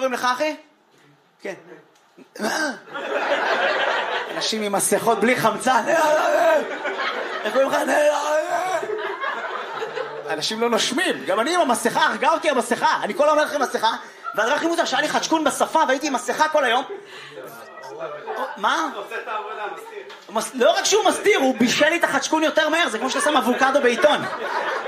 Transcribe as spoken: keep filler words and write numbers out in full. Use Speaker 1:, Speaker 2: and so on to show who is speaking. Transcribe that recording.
Speaker 1: קוראים לך, אחי? כן. אנשים עם מסכות בלי חמצן. איך קוראים לך? אנשים לא נושמים. גם אני עם המסכה, הרגה אותי המסכה. אני כל אומר לכם מסכה, והדבר הכי מוזר שהיה לי חדשקון בשפה, והייתי עם מסכה כל היום. מה?
Speaker 2: הוא עושה את העבודה, מסתיר.
Speaker 1: לא רק שהוא מסתיר, הוא בישל לי את החדשקון יותר מהר, זה כמו שאתה שם אבוקדו בעיתון.